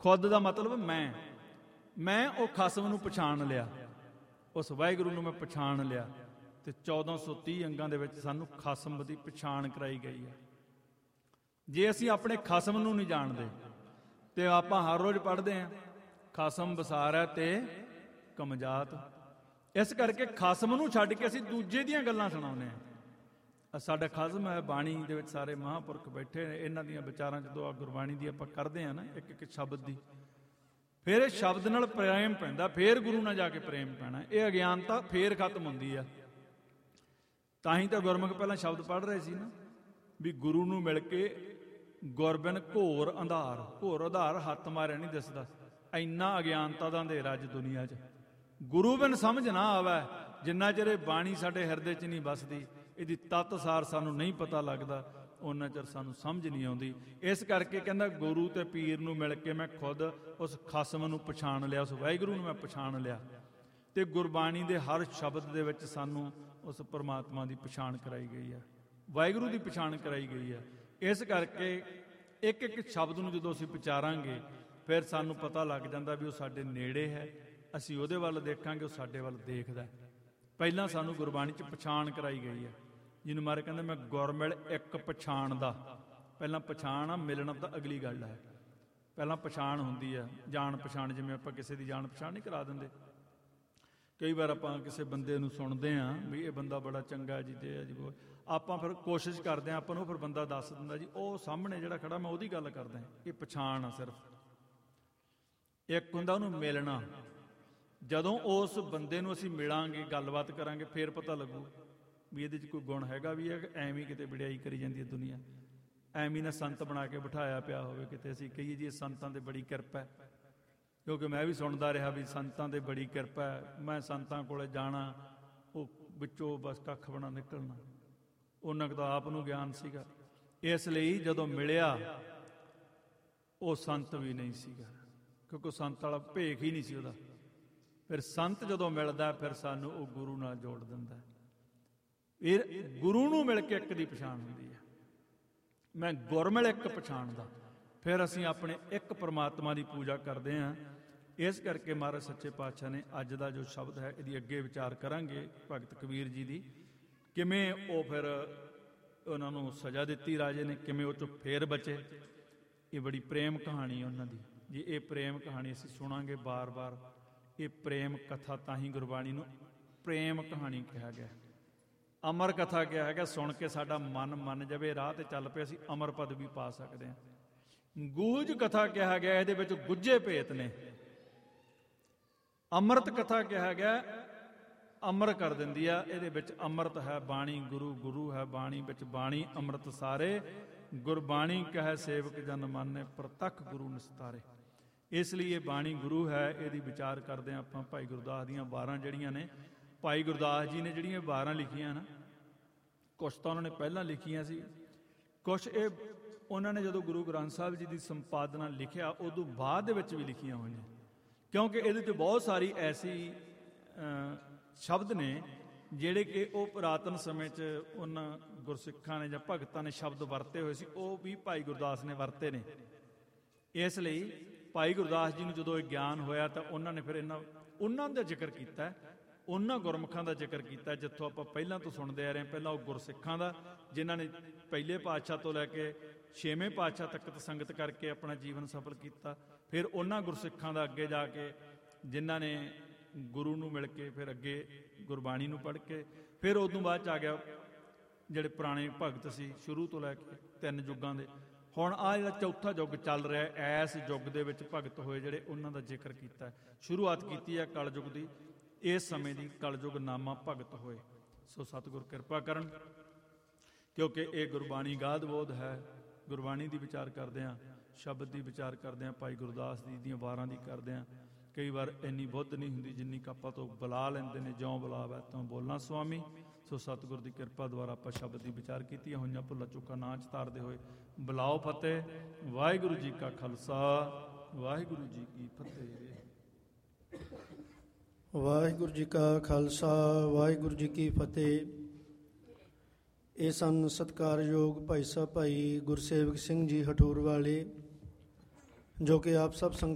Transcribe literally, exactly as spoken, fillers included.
ਖੁਦ ਦਾ ਮਤਲਬ ਮੈਂ ਮੈਂ ਉਹ ਖਸਮ ਨੂੰ ਪਛਾਣ ਲਿਆ, ਉਸ ਵਾਹਿਗੁਰੂ ਨੂੰ ਮੈਂ ਪਛਾਣ ਲਿਆ। ਤੇ ਚੌਦਾਂ ਸੌ ਤੀਹ ਅੰਗਾਂ ਦੇ ਵਿੱਚ ਸਾਨੂੰ ਖਸਮ ਦੀ ਪਛਾਣ ਕਰਾਈ ਗਈ ਹੈ। ਜੇ ਅਸੀਂ ਆਪਣੇ ਖਸਮ ਨੂੰ ਨਹੀਂ ਜਾਣਦੇ ਤੇ ਆਪਾਂ ਹਰ ਰੋਜ਼ ਪੜ੍ਹਦੇ ਹਾਂ ਖਸਮ ਵਸਾਰ ਹੈ ਤੇ ਕਮਜਾਤ। ਇਸ ਕਰਕੇ ਖਸਮ ਨੂੰ ਛੱਡ ਕੇ ਅਸੀਂ ਦੂਜੇ ਦੀਆਂ ਗੱਲਾਂ ਸੁਣਾਉਂਦੇ ਹਾਂ। ਸਾਡਾ ਖਸਮ ਹੈ ਬਾਣੀ ਦੇ ਵਿੱਚ ਸਾਰੇ ਮਹਾਂਪੁਰਖ ਬੈਠੇ ਨੇ, ਇਹਨਾਂ ਦੀਆਂ ਵਿਚਾਰਾਂ ਜਦੋਂ ਗੁਰਬਾਣੀ ਦੀ ਆਪਾਂ ਕਰਦੇ ਹਾਂ ਨਾ ਇੱਕ ਇੱਕ ਸ਼ਬਦ ਦੀ, ਫਿਰ ਇਹ ਸ਼ਬਦ ਨਾਲ ਪ੍ਰੇਮ ਪੈਂਦਾ, ਫਿਰ ਗੁਰੂ ਨਾਲ ਜਾ ਕੇ ਪ੍ਰੇਮ ਪੈਣਾ। ਇਹ ਅਗਿਆਨਤਾ ਫੇਰ ਖਤਮ ਹੁੰਦੀ ਆ। ਤਾਂ ਹੀ ਤਾਂ ਗੁਰਮੁਖ ਪਹਿਲਾਂ ਸ਼ਬਦ ਪੜ੍ਹ ਰਹੇ ਸੀ ਨਾ ਵੀ ਗੁਰੂ ਨੂੰ ਮਿਲ ਕੇ ਗੁਰਬਿਨ ਘੋਰ ਅੰਧਾਰ, ਘੋਰ ਅੰਧਾਰ ਹੱਥ ਮਾਰਿਆ ਨਹੀਂ ਦਿਸਦਾ। ਇੰਨਾ ਅਗਿਆਨਤਾ ਦਾ ਅੰਧੇਰਾ ਅੱਜ ਦੁਨੀਆ 'ਚ। ਗੁਰੂ ਬਿਨ ਸਮਝ ਨਾ ਆਵੇ, ਜਿੰਨਾ ਚਿਰ ਇਹ ਬਾਣੀ ਸਾਡੇ ਹਿਰਦੇ 'ਚ ਨਹੀਂ ਵੱਸਦੀ, ਇਹਦੀ ਤੱਤ ਸਾਰ ਸਾਨੂੰ ਨਹੀਂ ਪਤਾ ਲੱਗਦਾ, ਉਹਨਾਂ ਚਿਰ ਸਾਨੂੰ ਸਮਝ ਨਹੀਂ ਆਉਂਦੀ। ਇਸ ਕਰਕੇ ਕਹਿੰਦਾ ਗੁਰੂ ਤੇ ਪੀਰ ਨੂੰ ਮਿਲ ਕੇ ਮੈਂ ਖੁਦ ਉਸ ਖਸਮ ਨੂੰ ਪਛਾਣ ਲਿਆ, ਉਸ ਵਾਹਿਗੁਰੂ ਨੂੰ ਮੈਂ ਪਛਾਣ ਲਿਆ। ਤੇ ਗੁਰਬਾਣੀ ਦੇ ਹਰ ਸ਼ਬਦ ਦੇ ਵਿੱਚ ਸਾਨੂੰ ਉਸ ਪਰਮਾਤਮਾ ਦੀ ਪਛਾਣ ਕਰਾਈ ਗਈ ਹੈ, ਵਾਹਿਗੁਰੂ ਦੀ ਪਛਾਣ ਕਰਾਈ ਗਈ ਹੈ। ਇਸ ਕਰਕੇ ਇੱਕ ਇੱਕ ਸ਼ਬਦ ਨੂੰ ਜਦੋਂ ਅਸੀਂ ਵਿਚਾਰਾਂਗੇ ਫਿਰ ਸਾਨੂੰ ਪਤਾ ਲੱਗ ਜਾਂਦਾ ਵੀ ਉਹ ਸਾਡੇ ਨੇੜੇ ਹੈ, ਅਸੀਂ ਉਹਦੇ ਵੱਲ ਦੇਖਾਂਗੇ, ਉਹ ਸਾਡੇ ਵੱਲ ਦੇਖਦਾ। ਪਹਿਲਾਂ ਸਾਨੂੰ ਗੁਰਬਾਣੀ 'ਚ ਪਛਾਣ ਕਰਾਈ ਗਈ ਹੈ, ਜਿਹਨੂੰ ਮਾਰੇ ਕਹਿੰਦੇ ਮੈਂ ਗੁਰਮਿਲ ਇੱਕ ਪਛਾਣ ਦਾ। ਪਹਿਲਾਂ ਪਛਾਣ ਆ, ਮਿਲਣ ਤਾਂ ਅਗਲੀ ਗੱਲ ਹੈ। ਪਹਿਲਾਂ ਪਛਾਣ ਹੁੰਦੀ ਹੈ, ਜਾਣ ਪਛਾਣ। ਜਿਵੇਂ ਆਪਾਂ ਕਿਸੇ ਦੀ ਜਾਣ ਪਛਾਣ ਨਹੀਂ ਕਰਾ ਦਿੰਦੇ, ਕਈ ਵਾਰ ਆਪਾਂ ਕਿਸੇ ਬੰਦੇ ਨੂੰ ਸੁਣਦੇ ਹਾਂ ਵੀ ਇਹ ਬੰਦਾ ਬੜਾ ਚੰਗਾ ਜੀ, ਤੇ ਜੀ ਆਪਾਂ ਫਿਰ ਕੋਸ਼ਿਸ਼ ਕਰਦੇ ਹਾਂ, ਆਪਾਂ ਨੂੰ ਫਿਰ ਬੰਦਾ ਦੱਸ ਦਿੰਦਾ ਜੀ ਉਹ ਸਾਹਮਣੇ ਜਿਹੜਾ ਖੜਾ ਮੈਂ ਉਹਦੀ ਗੱਲ ਕਰਦਾ। ਇਹ ਪਛਾਣ ਆ ਸਿਰਫ। ਇੱਕ ਹੁੰਦਾ ਉਹਨੂੰ ਮਿਲਣਾ। ਜਦੋਂ ਉਸ ਬੰਦੇ ਨੂੰ ਅਸੀਂ ਮਿਲਾਂਗੇ, ਗੱਲਬਾਤ ਕਰਾਂਗੇ, ਫਿਰ ਪਤਾ ਲੱਗੂ ਵੀ ਇਹਦੇ 'ਚ ਕੋਈ ਗੁਣ ਹੈਗਾ ਵੀ ਹੈ, ਐਵੇਂ ਕਿਤੇ ਵਡਿਆਈ ਕਰੀ ਜਾਂਦੀ ਹੈ ਦੁਨੀਆ, ਐਵੇਂ ਨਾ ਸੰਤ ਬਣਾ ਕੇ ਬਿਠਾਇਆ ਪਿਆ ਹੋਵੇ ਕਿਤੇ ਅਸੀਂ ਕਹੀਏ ਜੀ ਸੰਤਾਂ 'ਤੇ ਬੜੀ ਕਿਰਪਾ ਹੈ। ਕਿਉਂਕਿ ਮੈਂ ਵੀ ਸੁਣਦਾ ਰਿਹਾ ਵੀ ਸੰਤਾਂ 'ਤੇ ਬੜੀ ਕਿਰਪਾ ਹੈ, ਮੈਂ ਸੰਤਾਂ ਕੋਲ ਜਾਣਾ, ਉਹ ਵਿੱਚੋਂ ਬਸ ਕੱਖ ਬਣਾ ਨਿਕਲਣਾ। ਉਹਨਾਂ ਕੁ ਤਾਂ ਆਪ ਨੂੰ ਗਿਆਨ ਸੀਗਾ। ਇਸ ਲਈ ਜਦੋਂ ਮਿਲਿਆ ਉਹ ਸੰਤ ਵੀ ਨਹੀਂ ਸੀਗਾ, ਕਿਉਂਕਿ ਸੰਤ ਵਾਲਾ ਭੇਖ ਹੀ ਨਹੀਂ ਸੀ ਉਹਦਾ। ਫਿਰ ਸੰਤ ਜਦੋਂ ਮਿਲਦਾ ਫਿਰ ਸਾਨੂੰ ਉਹ ਗੁਰੂ ਨਾਲ ਜੋੜ ਦਿੰਦਾ। ਫਿਰ ਗੁਰੂ ਨੂੰ ਮਿਲ ਕੇ ਇੱਕ ਦੀ ਪਛਾਣ ਹੁੰਦੀ ਹੈ, ਮੈਂ ਗੁਰਮਿਲ ਇੱਕ ਪਛਾਣਦਾ। ਫਿਰ ਅਸੀਂ ਆਪਣੇ ਇੱਕ ਪਰਮਾਤਮਾ ਦੀ ਪੂਜਾ ਕਰਦੇ ਹਾਂ। ਇਸ ਕਰਕੇ ਮਹਾਰਾਜ ਸੱਚੇ ਪਾਤਸ਼ਾਹ ਨੇ ਅੱਜ ਦਾ ਜੋ ਸ਼ਬਦ ਹੈ ਇਹਦੀ ਅੱਗੇ ਵਿਚਾਰ ਕਰਾਂਗੇ ਭਗਤ ਕਬੀਰ ਜੀ ਦੀ, ਕਿਵੇਂ ਉਹ ਫਿਰ ਉਹਨਾਂ ਨੂੰ ਸਜ਼ਾ ਦਿੱਤੀ ਰਾਜੇ ਨੇ, ਕਿਵੇਂ ਉਹ 'ਚੋਂ ਫੇਰ ਬਚੇ। ਇਹ ਬੜੀ ਪ੍ਰੇਮ ਕਹਾਣੀ ਹੈ ਉਹਨਾਂ ਦੀ। ਜੇ ਇਹ ਪ੍ਰੇਮ ਕਹਾਣੀ ਅਸੀਂ ਸੁਣਾਂਗੇ ਬਾਰ-ਬਾਰ, ਇਹ ਪ੍ਰੇਮ ਕਥਾ, ਤਾਂ ਹੀ ਗੁਰਬਾਣੀ ਨੂੰ ਪ੍ਰੇਮ ਕਹਾਣੀ ਕਿਹਾ ਗਿਆ, ਅਮਰ ਕਥਾ ਕਿਹਾ ਹੈਗਾ। ਸੁਣ ਕੇ ਸਾਡਾ ਮਨ ਮੰਨ ਜਾਵੇ, ਰਾਹ ਤੇ ਚੱਲ ਪਏ, ਅਸੀਂ ਅਮਰ ਪਦ ਵੀ ਪਾ ਸਕਦੇ ਹਾਂ। ਗੂਝ ਕਥਾ ਕਿਹਾ ਗਿਆ, ਇਹਦੇ ਵਿੱਚ ਗੁੱਝੇ ਭੇਤ ਨੇ। ਅੰਮ੍ਰਿਤ ਕਥਾ ਕਿਹਾ ਗਿਆ, ਅਮਰ ਕਰ ਦਿੰਦੀ ਆ, ਇਹਦੇ ਵਿੱਚ ਅੰਮ੍ਰਿਤ ਹੈ। ਬਾਣੀ ਗੁਰੂ, ਗੁਰੂ ਹੈ ਬਾਣੀ, ਵਿੱਚ ਬਾਣੀ ਅੰਮ੍ਰਿਤ ਸਾਰੇ। ਗੁਰਬਾਣੀ ਕਹੈ ਸੇਵਕ ਜਨ ਮਾਨੈ, ਪ੍ਰਤੱਖ ਗੁਰੂ ਨਿਸਤਾਰੇ। ਇਸ ਲਈ ਇਹ ਬਾਣੀ ਗੁਰੂ ਹੈ। ਇਹਦੀ ਵਿਚਾਰ ਕਰਦੇ ਹਾਂ ਆਪਾਂ। ਭਾਈ ਗੁਰਦਾਸ ਦੀਆਂ ਵਾਰਾਂ ਜਿਹੜੀਆਂ ਨੇ, ਭਾਈ ਗੁਰਦਾਸ ਜੀ ਨੇ ਜਿਹੜੀਆਂ ਵਾਰਾਂ ਲਿਖੀਆਂ ਨਾ, ਕੁਛ ਤਾਂ ਉਹਨਾਂ ਨੇ ਪਹਿਲਾਂ ਲਿਖੀਆਂ ਸੀ, ਕੁਛ ਇਹ ਉਹਨਾਂ ਨੇ ਜਦੋਂ ਗੁਰੂ ਗ੍ਰੰਥ ਸਾਹਿਬ ਜੀ ਦੀ ਸੰਪਾਦਨਾ ਲਿਖਿਆ ਉਦੋਂ ਬਾਅਦ ਦੇ ਵਿੱਚ ਵੀ ਲਿਖੀਆਂ ਹੋਈਆਂ। ਕਿਉਂਕਿ ਇਹਦੇ 'ਚ ਬਹੁਤ ਸਾਰੀ ਐਸੀ ਸ਼ਬਦ ਨੇ ਜਿਹੜੇ ਕਿ ਉਹ ਪੁਰਾਤਨ ਸਮੇਂ 'ਚ ਉਹਨਾਂ ਗੁਰਸਿੱਖਾਂ ਨੇ ਜਾਂ ਭਗਤਾਂ ਨੇ ਸ਼ਬਦ ਵਰਤੇ ਹੋਏ ਸੀ, ਉਹ ਵੀ ਭਾਈ ਗੁਰਦਾਸ ਨੇ ਵਰਤੇ ਨੇ। ਇਸ ਲਈ ਭਾਈ ਗੁਰਦਾਸ ਜੀ ਨੂੰ ਜਦੋਂ ਇਹ ਗਿਆਨ ਹੋਇਆ ਤਾਂ ਉਹਨਾਂ ਨੇ ਫਿਰ ਇਹਨਾਂ ਉਹਨਾਂ ਦਾ ਜ਼ਿਕਰ ਕੀਤਾ, ਉਹਨਾਂ ਗੁਰਮੁਖਾਂ ਦਾ ਜ਼ਿਕਰ ਕੀਤਾ ਜਿੱਥੋਂ ਆਪਾਂ ਪਹਿਲਾਂ ਤੋਂ ਸੁਣਦੇ ਆ ਰਹੇ ਹਾਂ। ਪਹਿਲਾਂ ਉਹ ਗੁਰਸਿੱਖਾਂ ਦਾ, ਜਿਨ੍ਹਾਂ ਨੇ ਪਹਿਲੇ ਪਾਤਸ਼ਾਹ ਤੋਂ ਲੈ ਕੇ ਛੇਵੇਂ ਪਾਤਸ਼ਾਹ ਤੱਕ ਸੰਗਤ ਕਰਕੇ ਆਪਣਾ ਜੀਵਨ ਸਫਲ ਕੀਤਾ। ਫਿਰ ਉਹਨਾਂ ਗੁਰਸਿੱਖਾਂ ਦਾ ਅੱਗੇ ਜਾ ਕੇ ਜਿਨ੍ਹਾਂ ਨੇ ਗੁਰੂ ਨੂੰ ਮਿਲ ਕੇ ਫਿਰ ਅੱਗੇ ਗੁਰਬਾਣੀ ਨੂੰ ਪੜ੍ਹ ਕੇ, ਫਿਰ ਉਦੋਂ ਬਾਅਦ 'ਚ ਆ ਗਿਆ ਜਿਹੜੇ ਪੁਰਾਣੇ ਭਗਤ ਸੀ ਸ਼ੁਰੂ ਤੋਂ ਲੈ ਕੇ ਤਿੰਨ ਯੁੱਗਾਂ ਦੇ। ਹੁਣ ਆਹ ਜਿਹੜਾ ਚੌਥਾ ਯੁੱਗ ਚੱਲ ਰਿਹਾ, ਐਸ ਯੁੱਗ ਦੇ ਵਿੱਚ ਭਗਤ ਹੋਏ ਜਿਹੜੇ, ਉਹਨਾਂ ਦਾ ਜ਼ਿਕਰ ਕੀਤਾ। ਸ਼ੁਰੂਆਤ ਕੀਤੀ ਹੈ ਕਲਯੁੱਗ ਦੀ, ਇਸ ਸਮੇਂ ਦੀ ਕਲਯੁੱਗ ਨਾਮਾ ਭਗਤ ਹੋਏ। ਸੋ ਸਤਿਗੁਰ ਕਿਰਪਾ ਕਰਨ, ਕਿਉਂਕਿ ਇਹ ਗੁਰਬਾਣੀ ਗਾਧ ਬੋਧ ਹੈ। ਗੁਰਬਾਣੀ ਦੀ ਵਿਚਾਰ ਕਰਦੇ ਹਾਂ, ਸ਼ਬਦ ਦੀ ਵਿਚਾਰ ਕਰਦੇ ਹਾਂ, ਭਾਈ ਗੁਰਦਾਸ ਜੀ ਦੀਆਂ ਵਾਰਾਂ ਦੀ ਕਰਦੇ ਹਾਂ। ਕਈ ਵਾਰ ਇੰਨੀ ਬੁੱਧ ਨਹੀਂ ਹੁੰਦੀ ਜਿੰਨੀ ਕਾਪਾ ਤੋਂ ਬੁਲਾ ਲੈਂਦੇ ਨੇ, ਜਿਉਂ ਬੁਲਾਵਾ ਤੋਂ ਬੋਲਣਾ ਸੁਆਮੀ। ਸੋ ਸਤਿਗੁਰ ਦੀ ਕਿਰਪਾ ਦੁਆਰਾ ਆਪਾਂ ਸ਼ਬਦ ਦੀ ਵਿਚਾਰ ਕੀਤੀਆਂ ਹੋਈਆਂ ਭੁੱਲਾਂ ਚੁੱਕਾਂ ਨਾ ਚਤਾਰਦੇ ਹੋਏ ਬੁਲਾਓ ਫਤਿਹ। ਵਾਹਿਗੁਰੂ ਜੀ ਕਾ ਖਾਲਸਾ, ਵਾਹਿਗੁਰੂ ਜੀ ਕੀ ਫਤਿਹ। ਵਾਹਿਗੁਰੂ ਜੀ ਕਾ ਖਾਲਸਾ, ਵਾਹਿਗੁਰੂ ਜੀ ਕੀ ਫਤਿਹ। ਇਹ ਸਨ ਸਤਿਕਾਰਯੋਗ ਭਾਈ ਸਾਹਿਬ ਭਾਈ ਗੁਰਸੇਵਕ ਸਿੰਘ ਜੀ ਹਟੂਰ ਵਾਲੇ, ਜੋ ਕਿ ਆਪ ਸਭ ਸੰਗ